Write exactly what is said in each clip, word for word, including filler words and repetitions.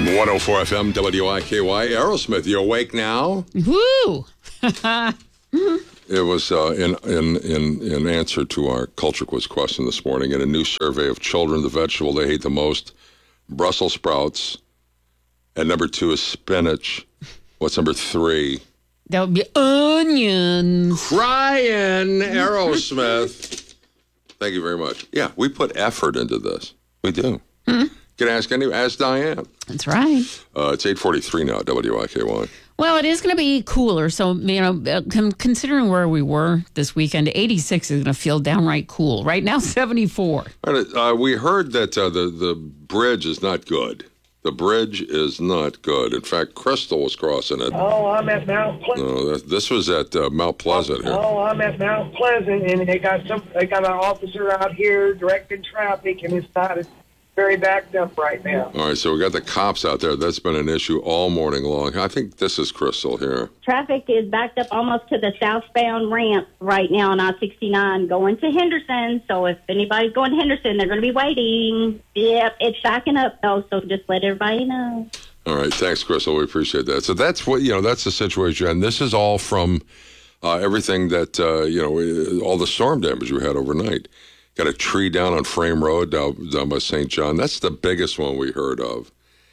one oh four F M, W I K Y. Aerosmith, you awake now? Woo! It was uh, in, in, in, in answer to our Culture Quiz question this morning. In a new survey of children, the vegetable they hate the most, Brussels sprouts. And number two is spinach. What's number three? That would be onions. Crying, Aerosmith. Thank you very much. Yeah, we put effort into this. We do. Mm-hmm. You can ask any, ask Diane. That's right. Uh, it's eight forty-three now, W I K Y. Well, it is going to be cooler. So, you know, considering where we were this weekend, eighty-six is going to feel downright cool. Right now, seventy-four. Uh, we heard that uh, the, the bridge is not good. The bridge is not good. In fact, Crystal was crossing it. Oh, I'm at Mount Pleasant. No, that, this was at uh, Mount Pleasant here. Oh, I'm at Mount Pleasant, and they got some. They got an officer out here directing traffic, and it's not. It's very backed up right now. All right, so we got the cops out there. That's been an issue all morning long. I think this is Crystal here. Traffic is backed up almost to the southbound ramp right now on I sixty-nine going to Henderson. So if anybody's going to Henderson, they're going to be waiting. Yep, it's backing up, though, so just let everybody know. All right, thanks, Crystal. We appreciate that. So that's what, you know, that's the situation. And this is all from uh, everything that, uh, you know, all the storm damage we had overnight. Got a tree down on Frame Road down, down by Saint John. That's the biggest one we heard of.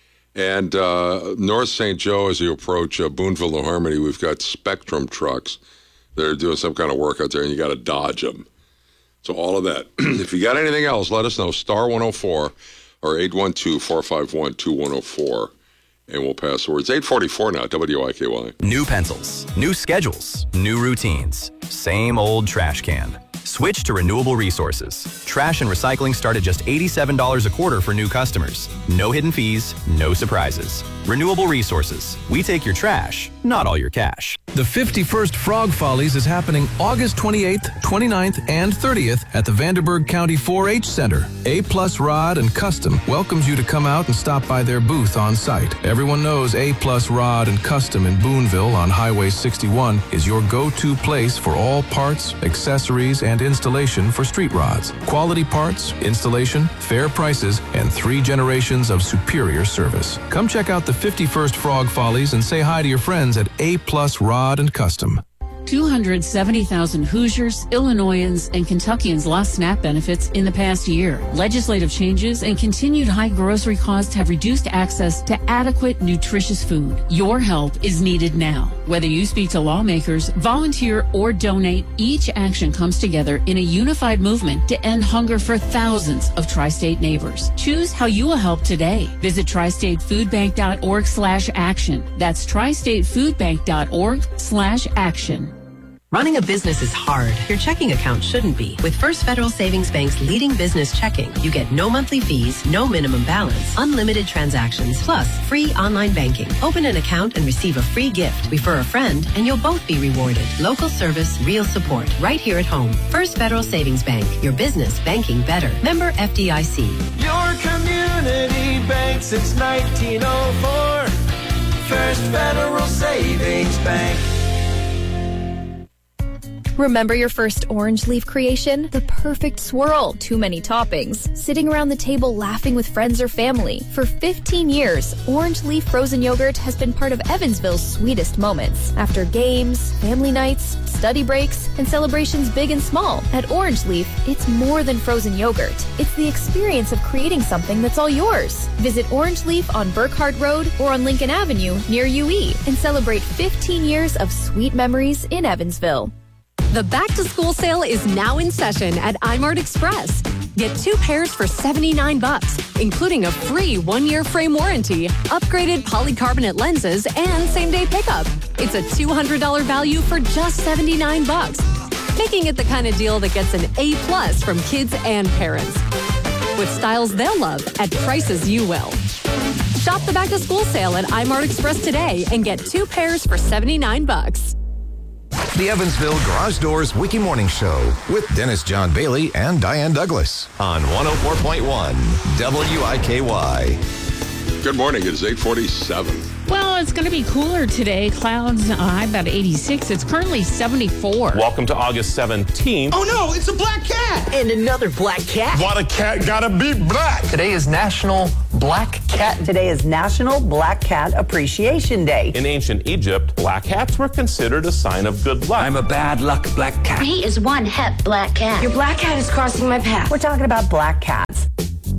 And uh, North Saint Joe, as you approach uh, Boonville to Harmony, we've got Spectrum trucks. They're doing some kind of work out there, and you got to dodge them. So all of that. If you got anything else, let us know. Star one oh four or eight one two, four five one, two one oh four. And we'll pass the words. eight forty-four now, W I K Y. New pencils, new schedules, new routines. Same old trash can. Switch to Renewable Resources. Trash and recycling start at just eighty-seven dollars a quarter for new customers. No hidden fees, no surprises. Renewable Resources. We take your trash, not all your cash. The fifty-first Frog Follies is happening August twenty-eighth, twenty-ninth, and thirtieth at the Vanderburgh County four H Center. A-Plus Rod and Custom welcomes you to come out and stop by their booth on site. Everyone knows A-Plus Rod and Custom in Boonville on Highway sixty-one is your go-to place for all parts, accessories, and installation for street rods. Quality parts, installation, fair prices, and three generations of superior service. Come check out the fifty-first Frog Follies and say hi to your friends at A-Plus Rod and Custom. two hundred seventy thousand Hoosiers, Illinoisans, and Kentuckians lost SNAP benefits in the past year. Legislative changes and continued high grocery costs have reduced access to adequate, nutritious food. Your help is needed now. Whether you speak to lawmakers, volunteer, or donate, each action comes together in a unified movement to end hunger for thousands of tri-state neighbors. Choose how you will help today. Visit tristatefoodbank.org slash action. That's tristatefoodbank.org slash action. Running a business is hard. Your checking account shouldn't be. With First Federal Savings Bank's leading business checking, you get no monthly fees, no minimum balance, unlimited transactions, plus free online banking. Open an account and receive a free gift. Refer a friend, and you'll both be rewarded. Local service, real support, right here at home. First Federal Savings Bank. Your business banking better. Member F D I C. Your community bank since nineteen oh four. First Federal Savings Bank. Remember your first orange leaf creation? The perfect swirl, too many toppings, sitting around the table laughing with friends or family. For fifteen years, Orange Leaf frozen yogurt has been part of Evansville's sweetest moments. After games, family nights, study breaks, and celebrations big and small, at Orange Leaf, it's more than frozen yogurt. It's the experience of creating something that's all yours. Visit Orange Leaf on Burkhardt Road or on Lincoln Avenue near U E and celebrate fifteen years of sweet memories in Evansville. The back-to-school sale is now in session at iMart Express. Get two pairs for seventy-nine bucks, including a free one-year frame warranty, upgraded polycarbonate lenses, and same-day pickup. It's a two hundred dollars value for just seventy-nine bucks, making it the kind of deal that gets an A-plus from kids and parents. With styles they'll love at prices you will. Shop the back-to-school sale at iMart Express today and get two pairs for seventy-nine bucks. The Evansville Garage Doors Wiki Morning Show with Dennis John Bailey and Diane Douglas on one oh four point one W I K Y. Good morning. It is eight forty-seven. Well, it's going to be cooler today. Clouds high about eighty-six. It's currently seventy-four. Welcome to August seventeenth. Oh, no, it's a black cat. And another black cat. What a cat gotta be black. Today is National Black Cat. Today is National Black Cat Appreciation Day. In ancient Egypt, black cats were considered a sign of good luck. I'm a bad luck black cat. He is one hep black cat. Your black cat is crossing my path. We're talking about black cats.